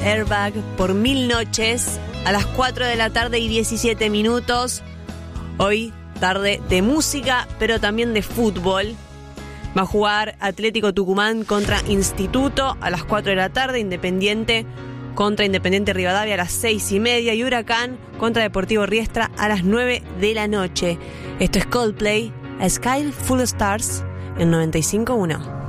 Airbag por 1000 noches a las 4 de la tarde y 17 minutos. Hoy tarde de música, pero también de fútbol. Va a jugar Atlético Tucumán contra Instituto a las 4 de la tarde, Independiente contra Independiente Rivadavia a las 6:30 y Huracán contra Deportivo Riestra a las 9 de la noche. Esto es Coldplay, A Sky Full of Stars en 95.1.